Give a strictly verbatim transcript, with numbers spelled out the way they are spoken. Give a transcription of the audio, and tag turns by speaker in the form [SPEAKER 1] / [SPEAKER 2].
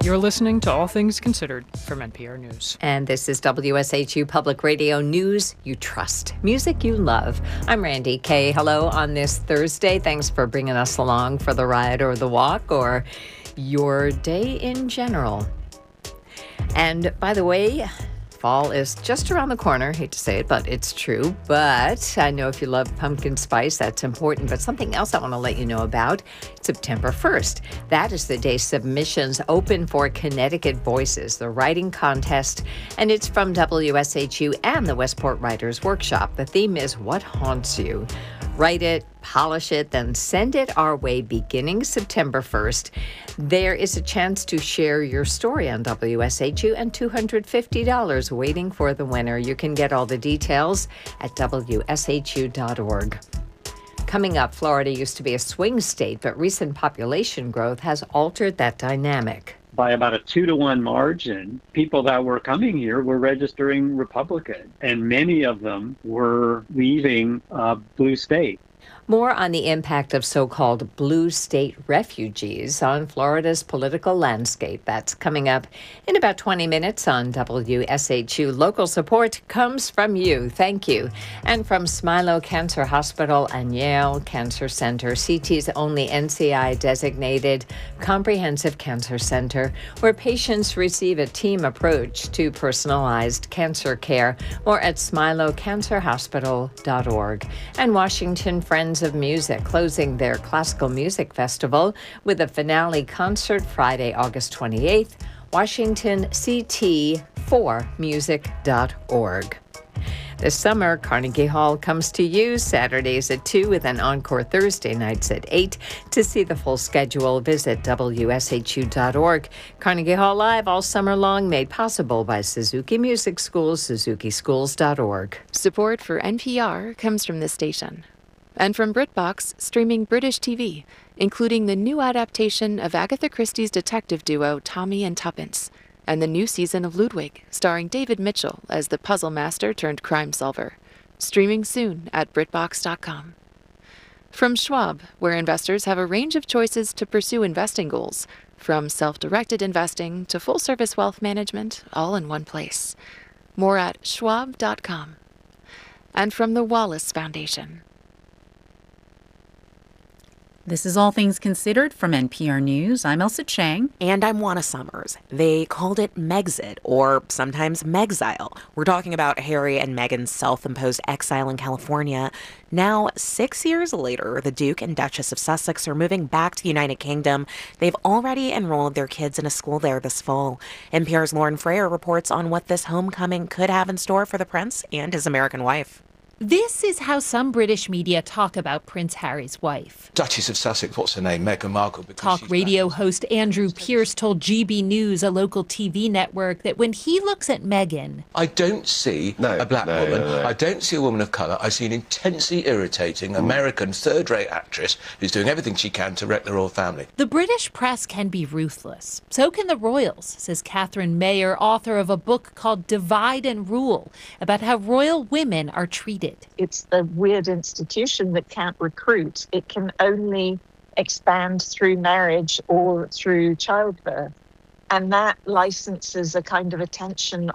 [SPEAKER 1] You're listening to All Things Considered from N P R News.
[SPEAKER 2] And this is W S H U Public Radio News you trust, music you love. I'm Randy Kay. Hello on this Thursday. Thanks for bringing us along for the ride or the walk or your day in general. And by the way, fall is just around the corner. Hate to say it, but it's true. But I know if you love pumpkin spice, that's important. But something else I want to let you know about, September first. That is the day submissions open for Connecticut Voices, the writing contest. And it's from W S H U and the Westport Writers Workshop. The theme is What Haunts You? Write it, polish it, then send it our way beginning September first. There is a chance to share your story on W S H U and two hundred fifty dollars waiting for the winner. You can get all the details at W S H U dot org. Coming up, Florida used to be a swing state, but recent population growth has altered that dynamic.
[SPEAKER 3] By about a two to one margin, people that were coming here were registering Republican, and many of them were leaving uh, blue state.
[SPEAKER 2] More on the impact of so-called blue state refugees on Florida's political landscape. That's coming up in about twenty minutes on W S H U. Local support comes from you. Thank you. And from Smilow Cancer Hospital and Yale Cancer Center, C T's only N C I-designated comprehensive cancer center, where patients receive a team approach to personalized cancer care. More at smilow cancer hospital dot org. And Washington Friends of Music closing their classical music festival with a finale concert Friday, August twenty-eighth. Washington C T four music dot org. This summer, Carnegie Hall comes to you Saturdays at two with an encore Thursday nights at eight. To see the full schedule, visit W S H U dot org. Carnegie Hall Live all summer long, made possible by Suzuki Music Schools, suzuki schools dot org.
[SPEAKER 4] Support for N P R comes from this station. And from BritBox, streaming British T V, including the new adaptation of Agatha Christie's detective duo Tommy and Tuppence, and the new season of Ludwig, starring David Mitchell as the puzzle master turned crime solver. Streaming soon at britbox dot com. From Schwab, where investors have a range of choices to pursue investing goals, from self-directed investing to full-service wealth management, all in one place. More at schwab dot com. And from the Wallace Foundation.
[SPEAKER 5] This is All Things Considered from N P R News. I'm Elsa Chang.
[SPEAKER 6] And I'm Juana Summers. They called it Megxit, or sometimes Megxile. We're talking about Harry and Meghan's self-imposed exile in California. Now, six years later, the Duke and Duchess of Sussex are moving back to the United Kingdom. They've already enrolled their kids in a school there this fall. N P R's Lauren Frayer reports on what this homecoming could have in store for the prince and his American wife.
[SPEAKER 7] This is how some British media talk about Prince Harry's wife.
[SPEAKER 8] Duchess of Sussex, what's her name? Meghan Markle.
[SPEAKER 7] Talk radio host Andrew Pierce told G B News, a local T V network, that when he looks at Meghan...
[SPEAKER 8] I don't see no, a black no, woman. No, no. I don't see a woman of colour. I see an intensely irritating American third-rate actress who's doing everything she can to wreck the royal family.
[SPEAKER 7] The British press can be ruthless. So can the royals, says Catherine Mayer, author of a book called Divide and Rule, about how royal women are treated.
[SPEAKER 9] It's a weird institution that can't recruit. It can only expand through marriage or through childbirth. And that licenses a kind of attention